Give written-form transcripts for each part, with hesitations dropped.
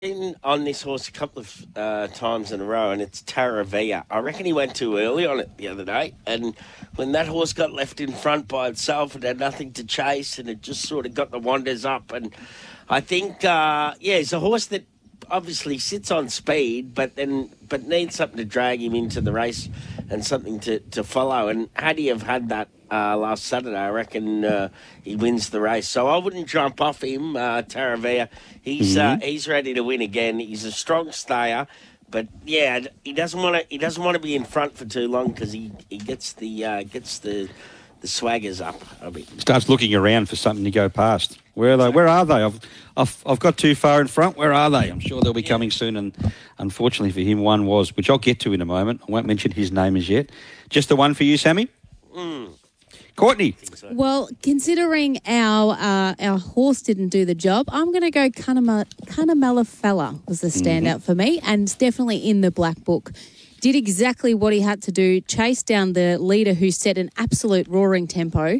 been on this horse a couple of times in a row, and it's Taravia. I reckon he went too early on it the other day, and when that horse got left in front by itself, it had nothing to chase, and it just sort of got the wanders up. And I think, it's a horse that obviously sits on speed, but needs something to drag him into the race and something to follow. And had he have had that last Saturday, I reckon he wins the race. So I wouldn't jump off him, Taravia. He's ready to win again. He's a strong stayer, but yeah, he doesn't want to be in front for too long because he gets the swaggers up a bit. Starts looking around for something to go past. Where are they? Where are they? I've got too far in front. Where are they? I'm sure they'll be coming soon. And unfortunately for him, one was, which I'll get to in a moment. I won't mention his name as yet. Just the one for you, Sammy? Courtney. So. Well, considering our horse didn't do the job, I'm going to go Cunnamulla Fella was the standout for me, and it's definitely in the black book. Did exactly what he had to do, chased down the leader who set an absolute roaring tempo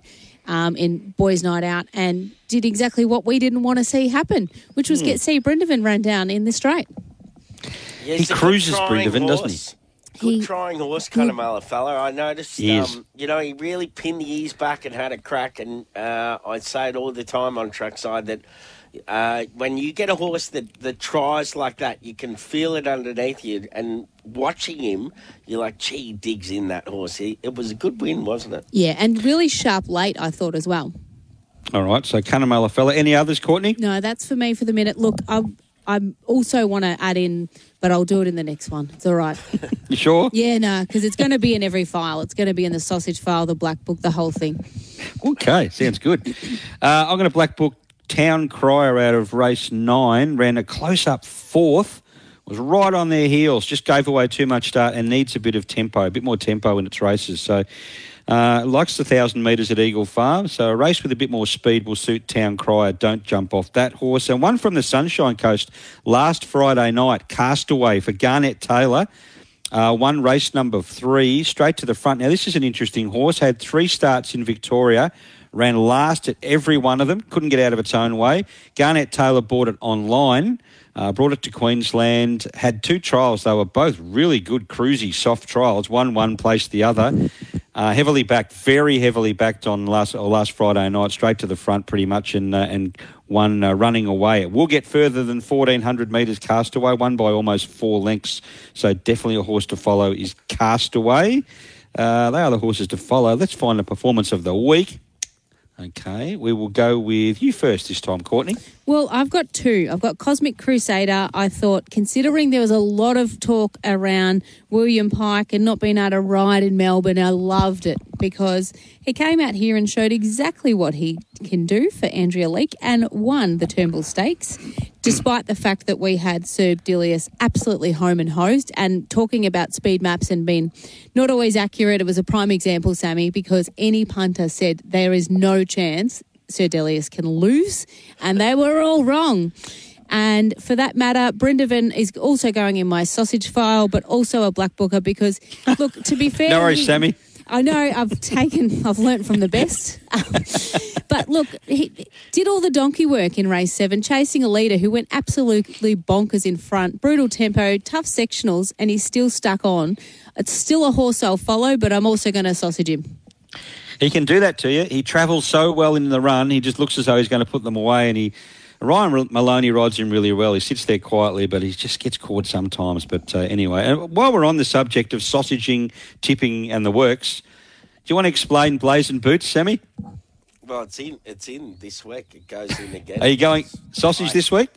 in Boys' Night Out, and did exactly what we didn't want to see happen, which was see Brindavan run down in the straight. Yeah, he cruises Brindavan, doesn't he? Good trying horse, Cunnamulla Fella. I noticed, he really pinned the ears back and had a crack. And I say it all the time on trackside that when you get a horse that tries like that, you can feel it underneath you. And watching him, you're like, gee, he digs in that horse. It was a good win, wasn't it? Yeah, and really sharp late, I thought, as well. All right, so Cunnamulla Fella. Any others, Courtney? No, that's for me for the minute. Look, I also want to add in, but I'll do it in the next one. It's all right. You sure? Yeah, no, because it's going to be in every file. It's going to be in the sausage file, the black book, the whole thing. Okay, sounds good. I'm going to black book Town Crier out of race 9. Ran a close-up 4th. Was right on their heels. Just gave away too much start and needs a bit of tempo, a bit more tempo in its races. So likes the 1,000 metres at Eagle Farm. So a race with a bit more speed will suit Town Crier. Don't jump off that horse. And one from the Sunshine Coast last Friday night, Castaway for Garnett Taylor. Won race number 3, straight to the front. Now, this is an interesting horse. Had 3 starts in Victoria. Ran last at every one of them. Couldn't get out of its own way. Garnett Taylor bought it online. Brought it to Queensland. Had 2 trials. They were both really good, cruisy, soft trials. One placed the other. Heavily backed, very heavily backed on last Friday night, straight to the front pretty much, and one running away. It will get further than 1,400 metres Castaway, won by almost 4 lengths. So definitely a horse to follow is Castaway. They are the horses to follow. Let's find the performance of the week. Okay, we will go with you first this time, Courtney. Well, I've got 2. I've got Cosmic Crusader. I thought, considering there was a lot of talk around William Pike and not being able to ride in Melbourne, I loved it because he came out here and showed exactly what he can do for Andrea Leake and won the Turnbull Stakes, despite the fact that we had Sir Dilius absolutely home and hosed. And talking about speed maps and being not always accurate, it was a prime example, Sammy, because any punter said there is no chance Sir Dilius can lose, and they were all wrong. And for that matter, Brindavan is also going in my sausage file, but also a black booker because, look, to be fair... No worries, Sammy. I know, I've learnt from the best. But look, he did all the donkey work in race 7, chasing a leader who went absolutely bonkers in front, brutal tempo, tough sectionals, and he's still stuck on. It's still a horse I'll follow, but I'm also going to sausage him. He can do that to you. He travels so well in the run. He just looks as though he's going to put them away. And Ryan Maloney rides him really well. He sits there quietly, but he just gets caught sometimes. But anyway, and while we're on the subject of sausaging, tipping and the works, do you want to explain Blazing Boots, Sammy? Well, it's in this week. It goes in again. Are you going sausage this week?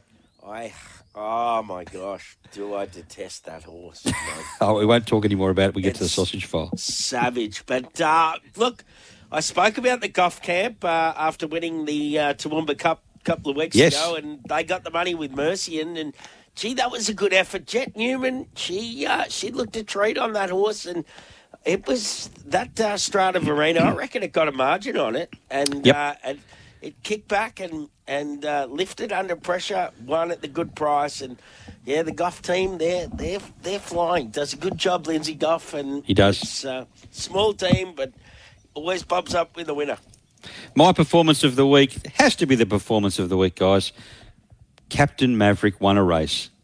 Oh, my gosh. Do I detest that horse? Oh, we won't talk anymore about it. We get to the sausage file. Savage. But, look, I spoke about the Goff Camp after winning the Toowoomba Cup a couple of weeks ago, and they got the money with Mercian, and, gee, that was a good effort. Jet Newman, she looked a treat on that horse, and it was that Strata Verena. I reckon it got a margin on it, and it kicked back and lifted under pressure, won at the good price, and yeah, the Goff team, they're flying. Does a good job, Lindsay Goff, and he does. It's a small team, but always bumps up with the winner. My performance of the week has to be the performance of the week, guys. Captain Maverick won a race.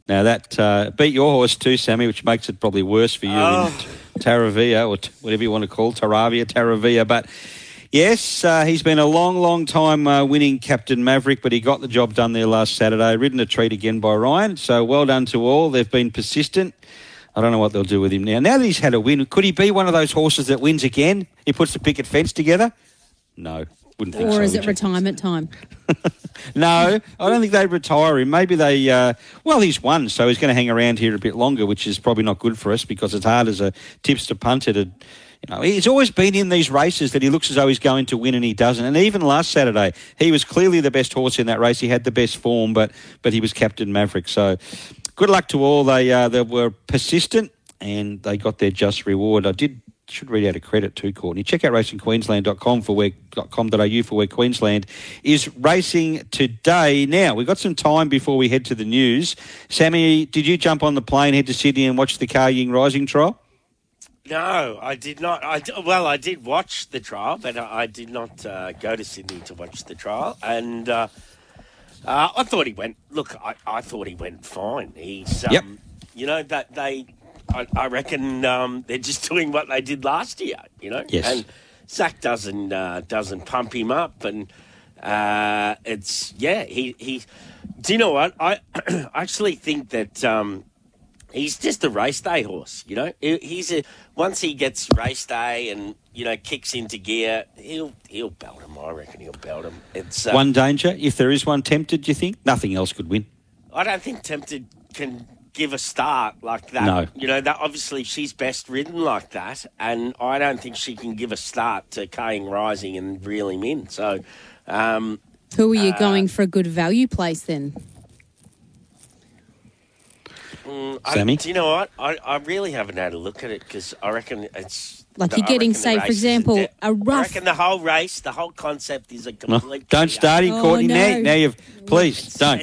Now, that beat your horse too, Sammy, which makes it probably worse for you in Taravia, or whatever you want to call Taravia. But, yes, he's been a long, long time winning Captain Maverick, but he got the job done there last Saturday. Ridden a treat again by Ryan, so well done to all. They've been persistent. I don't know what they'll do with him now. Now that he's had a win, could he be one of those horses that wins again? He puts the picket fence together? No, wouldn't think so. Or is it retirement time? No, I don't think they'd retire him. Maybe they... well, he's won, so he's going to hang around here a bit longer, which is probably not good for us because it's hard as a tipster punter to... he's always been in these races that he looks as though he's going to win and he doesn't. And even last Saturday, he was clearly the best horse in that race. He had the best form, but he was Captain Maverick. So good luck to all. They were persistent and they got their just reward. Should read out a credit too, Courtney. Check out racingqueensland.com for where Queensland is racing today. Now, we've got some time before we head to the news. Sammy, did you jump on the plane, head to Sydney and watch the Car Ying Rising trial? No, I did not. I did watch the trial, but I did not go to Sydney to watch the trial. And I thought he went. Look, I thought he went fine. He's, yep. That they. I reckon they're just doing what they did last year. Yes. And Zach doesn't pump him up, and he. Do you know what? I actually think that. He's just a race day horse, once he gets race day and kicks into gear, he'll belt him. I reckon he'll belt him. It's one danger, if there is one. Tempted, do you think? Nothing else could win. I don't think Tempted can give a start like that. No, that obviously she's best ridden like that, and I don't think she can give a start to Car Ying Rising and reel him in. So, who are you going for a good value place then? Sammy? Do you know what? I really haven't had a look at it because I reckon it's... Like you're getting, say, for example, a rough... I reckon the whole race, the whole concept is a complete... Don't start him, Courtney. No. Now you've... Please, don't.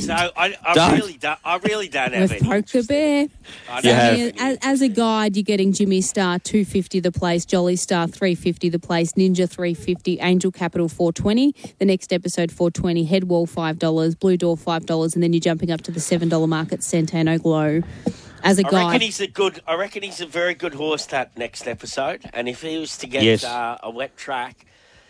I really don't have We've any poked the bear. As a guide, you're getting Jimmy Star $250 the place, Jolly Star $350 the place, Ninja $350, Angel Capital $420, the next episode $420, Headwall $5, Blue Door $5, and then you're jumping up to the $7 mark at Centeno Glow. As a guide, I reckon he's a very good horse that next episode, and if he was to get a wet track,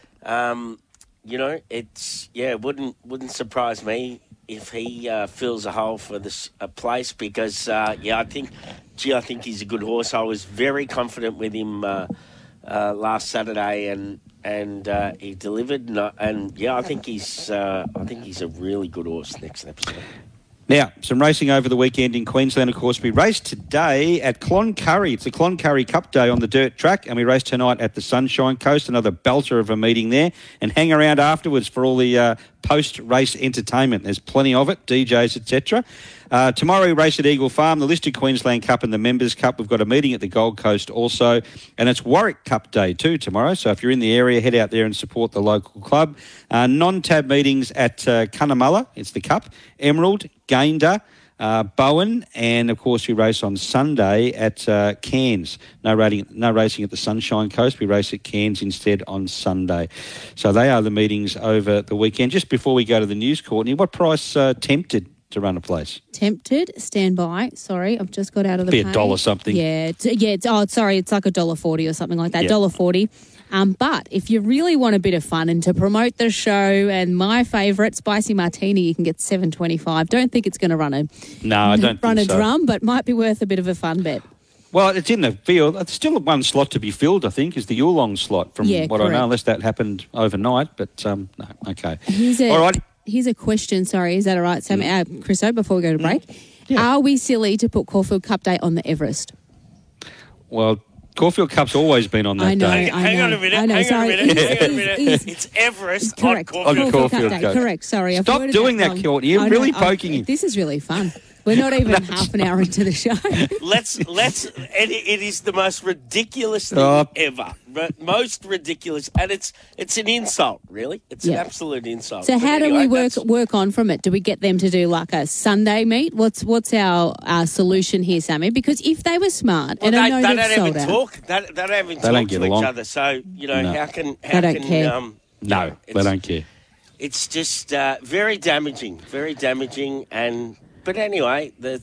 it wouldn't surprise me if he fills a hole for this place because I think he's a good horse. I was very confident with him last Saturday, and he delivered. I think he's a really good horse next episode. Now, some racing over the weekend in Queensland, of course. We raced today at Cloncurry. It's the Cloncurry Cup Day on the dirt track, and we raced tonight at the Sunshine Coast, another belter of a meeting there, and hang around afterwards for all the post-race entertainment. There's plenty of it, DJs, etc. Tomorrow we race at Eagle Farm, the listed Queensland Cup and the Members Cup. We've got a meeting at the Gold Coast also, and it's Warwick Cup Day too tomorrow. So if you're in the area, head out there and support the local club. Non-tab meetings at Cunnamulla, it's the Cup, Emerald, Gayndah, Bowen, and of course we race on Sunday at Cairns. No racing at the Sunshine Coast. We race at Cairns instead on Sunday. So they are the meetings over the weekend. Just before we go to the news, Courtney, what price Tempted to run a place? Tempted, stand by. Sorry, I've just got out of the page. Be $1 something. It's like $1.40 or something like that. Yeah. $1.40. But if you really want a bit of fun and to promote the show and my favourite, Spicy Martini, you can get $7.25. Don't think it's going to run a drum, but might be worth a bit of a fun bet. Well, it's in the field. It's still one slot to be filled, I think, is the Yulong slot from what correct. I know, unless that happened overnight. But, no, okay. All right. Here's a question, sorry, is that all right, Sam? Chriso, before we go to break. Yeah. Are we silly to put Caulfield Cup Day on the Everest? Well, Caulfield Cup's always been on that day. Hang on a minute. It's Everest correct. on Caulfield Cup Day. Correct, sorry. Stop doing that, Courtney. You're really poking him. This is really fun. We're not even half an hour into the show. It is the most ridiculous thing ever. Most ridiculous. And it's an insult, really. It's an absolute insult. So how do we work on from it? Do we get them to do like a Sunday meet? What's our solution here, Sammy? Because if they were smart, and I know they've sold out. They don't even talk to each other. So, how can... They don't care. No, they don't care. It's just very damaging. But anyway, the